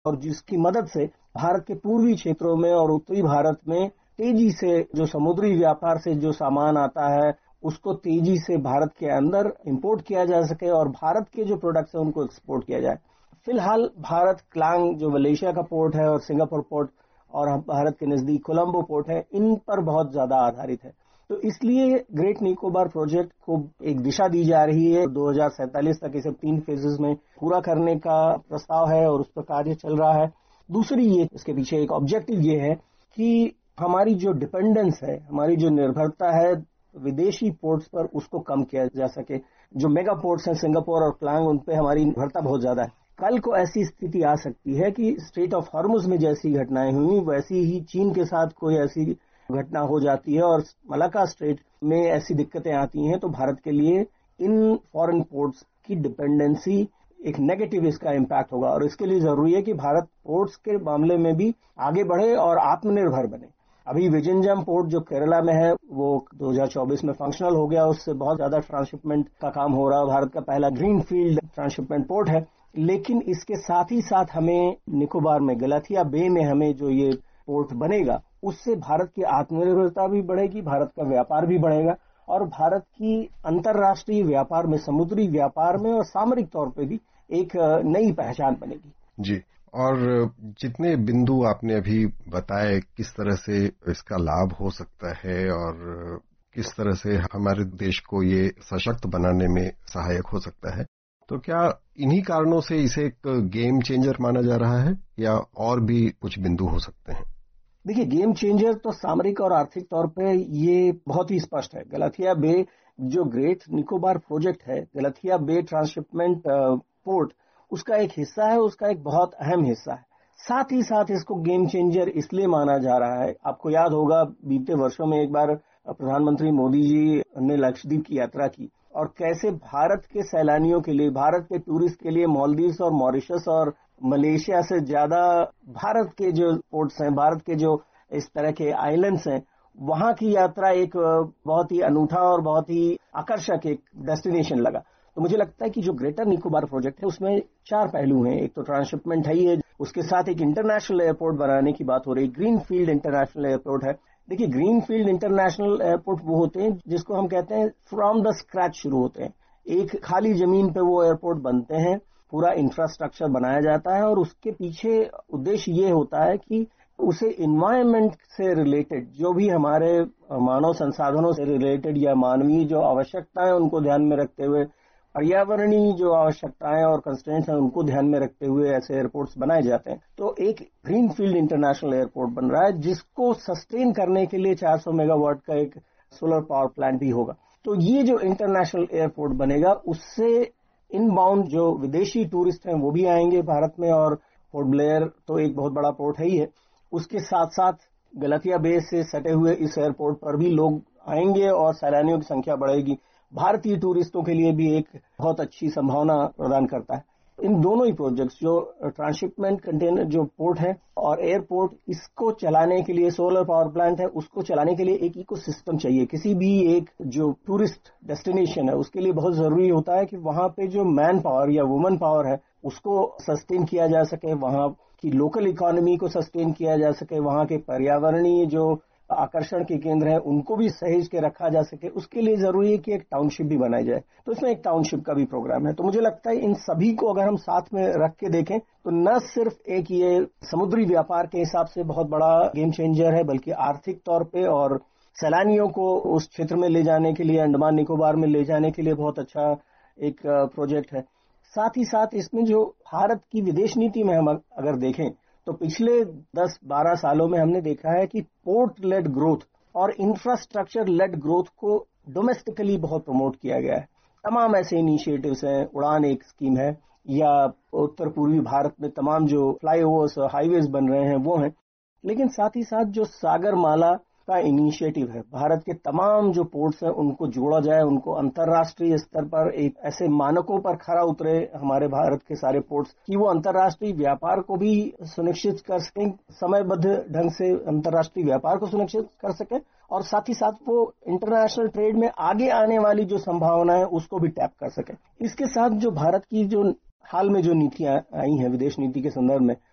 और जिसकी मदद से भारत के पूर्वी क्षेत्रों में और उत्तरी भारत में तेजी से जो समुद्री व्यापार से जो सामान आता है उसको तेजी से भारत के अंदर इंपोर्ट किया जा सके और भारत के जो प्रोडक्ट्स हैं उनको एक्सपोर्ट किया जाए। फिलहाल भारत क्लांग जो मलेशिया का पोर्ट है और सिंगापुर पोर्ट और भारत के नजदीक कोलंबो पोर्ट है, इन पर बहुत ज्यादा आधारित है। तो इसलिए ग्रेट निकोबार प्रोजेक्ट को एक दिशा दी जा रही है। 2047 तक इसे 3 फेजेस में पूरा करने का प्रस्ताव है और उस पर कार्य चल रहा है। दूसरी ये इसके पीछे एक ऑब्जेक्टिव ये है कि हमारी जो डिपेंडेंस है, हमारी जो निर्भरता है विदेशी पोर्ट्स पर, उसको कम किया जा सके। जो मेगा पोर्ट्स हैं सिंगापुर और क्लांग, उन पे हमारी निर्भरता बहुत ज्यादा है। कल को ऐसी स्थिति आ सकती है कि स्ट्रेट ऑफ हॉर्मुज में जैसी घटनाएं हुई वैसी ही चीन के साथ कोई ऐसी घटना हो जाती है और मलाक्का स्ट्रेट में ऐसी दिक्कतें आती हैं, तो भारत के लिए इन फॉरेन पोर्ट्स की डिपेंडेंसी एक नेगेटिव इसका इम्पैक्ट होगा। और इसके लिए जरूरी है कि भारत पोर्ट्स के मामले में भी आगे बढ़े और आत्मनिर्भर बने। अभी विजिंजम पोर्ट जो केरला में है वो 2024 में फंक्शनल हो गया, उससे बहुत ज्यादा ट्रांसशिपमेंट का काम हो रहा है। भारत का पहला ग्रीन फील्ड ट्रांसशिपमेंट पोर्ट है। लेकिन इसके साथ ही साथ हमें निकोबार में गलाथिया बे में हमें जो ये पोर्ट बनेगा उससे भारत की आत्मनिर्भरता भी बढ़ेगी, भारत का व्यापार भी बढ़ेगा और भारत की अंतर्राष्ट्रीय व्यापार में, समुद्री व्यापार में और सामरिक तौर पे भी एक नई पहचान बनेगी। जी, और जितने बिंदु आपने अभी बताए किस तरह से इसका लाभ हो सकता है और किस तरह से हमारे देश को ये सशक्त बनाने में सहायक हो सकता है, तो क्या इन्हीं कारणों से इसे एक गेम चेंजर माना जा रहा है या और भी कुछ बिंदु हो सकते हैं? देखिए, गेम चेंजर तो सामरिक और आर्थिक तौर पे ये बहुत ही स्पष्ट है। गलाथिया बे जो ग्रेट निकोबार प्रोजेक्ट है, गलाथिया बे ट्रांसशिपमेंट पोर्ट, उसका एक हिस्सा है, उसका एक बहुत अहम हिस्सा है। साथ ही साथ इसको गेम चेंजर इसलिए माना जा रहा है, आपको याद होगा बीते वर्षों में एक बार प्रधानमंत्री मोदी जी ने लक्षद्वीप की यात्रा की और कैसे भारत के सैलानियों के लिए, भारत के टूरिस्ट के लिए मालदीव्स और मॉरिशस और मलेशिया से ज्यादा भारत के जो पोर्ट्स हैं, भारत के जो इस तरह के आइलैंड्स हैं, वहां की यात्रा एक बहुत ही अनूठा और बहुत ही आकर्षक एक डेस्टिनेशन लगा। तो मुझे लगता है कि जो ग्रेटर निकोबार प्रोजेक्ट है उसमें 4 पहलू हैं। एक तो ट्रांसशिपमेंट है ही है, उसके साथ एक इंटरनेशनल एयरपोर्ट बनाने की बात हो रही है, ग्रीन फील्ड इंटरनेशनल एयरपोर्ट है। देखिए, ग्रीन फील्ड इंटरनेशनल एयरपोर्ट वो होते हैं जिसको हम कहते हैं फ्रॉम द स्क्रैच शुरू होते हैं। एक खाली जमीन पे वो एयरपोर्ट बनते हैं, पूरा इंफ्रास्ट्रक्चर बनाया जाता है और उसके पीछे उद्देश्य ये होता है कि उसे इन्वायरमेंट से रिलेटेड जो भी हमारे मानव संसाधनों से रिलेटेड या मानवीय जो आवश्यकताएं उनको ध्यान में रखते हुए, पर्यावरणीय जो आवश्यकताएं और कंस्ट्रेंट्स हैं उनको ध्यान में रखते हुए ऐसे एयरपोर्ट्स बनाए जाते हैं। तो एक ग्रीन फील्ड इंटरनेशनल एयरपोर्ट बन रहा है जिसको सस्टेन करने के लिए 400 मेगावाट का एक सोलर पावर प्लांट भी होगा। तो ये जो इंटरनेशनल एयरपोर्ट बनेगा उससे इनबाउंड जो विदेशी टूरिस्ट हैं वो भी आएंगे भारत में और पोर्ट ब्लेयर तो एक बहुत बड़ा पोर्ट है ही है। उसके साथ साथ गलाथिया बे से सटे हुए इस एयरपोर्ट पर भी लोग आएंगे और सैलानियों की संख्या बढ़ेगी। भारतीय टूरिस्टों के लिए भी एक बहुत अच्छी संभावना प्रदान करता है। इन दोनों ही प्रोजेक्ट्स जो ट्रांसशिपमेंट कंटेनर जो पोर्ट है और एयरपोर्ट, इसको चलाने के लिए सोलर पावर प्लांट है, उसको चलाने के लिए एक इकोसिस्टम चाहिए। किसी भी एक जो टूरिस्ट डेस्टिनेशन है उसके लिए बहुत जरूरी होता है कि वहां पे जो मैन पावर या वुमन पावर है उसको सस्टेन किया जा सके, वहां की लोकल इकोनॉमी को सस्टेन किया जा सके, वहां के पर्यावरणीय जो आकर्षण के केंद्र हैं उनको भी सहेज के रखा जा सके। उसके लिए जरूरी है कि एक टाउनशिप भी बनाई जाए, तो इसमें एक टाउनशिप का भी प्रोग्राम है। तो मुझे लगता है इन सभी को अगर हम साथ में रख के देखें तो न सिर्फ एक ये समुद्री व्यापार के हिसाब से बहुत बड़ा गेम चेंजर है, बल्कि आर्थिक तौर पे और सैलानियों को उस क्षेत्र में ले जाने के लिए, अंडमान निकोबार में ले जाने के लिए बहुत अच्छा एक प्रोजेक्ट है। साथ ही साथ इसमें जो भारत की विदेश नीति में हम अगर देखें तो पिछले 10-12 सालों में हमने देखा है कि पोर्ट लेड ग्रोथ और इंफ्रास्ट्रक्चर लेड ग्रोथ को डोमेस्टिकली बहुत प्रमोट किया गया है। तमाम ऐसे इनिशिएटिव्स हैं, उड़ान एक स्कीम है, या उत्तर पूर्वी भारत में तमाम जो फ्लाईओवर्स और हाईवेज बन रहे हैं वो हैं। लेकिन साथ ही साथ जो सागरमाला का इनिशिएटिव है, भारत के तमाम जो पोर्ट्स हैं उनको जोड़ा जाए, उनको अंतर्राष्ट्रीय स्तर पर एक ऐसे मानकों पर खरा उतरे हमारे भारत के सारे पोर्ट्स कि वो अंतर्राष्ट्रीय व्यापार को भी सुनिश्चित कर सकें, समयबद्ध ढंग से अंतर्राष्ट्रीय व्यापार को सुनिश्चित कर सकें और साथ ही साथ वो इंटरनेशनल ट्रेड में आगे आने वाली जो संभावना है उसको भी टैप कर सकें। इसके साथ जो भारत की जो हाल में जो नीतियां आई हैं विदेश नीति के संदर्भ में,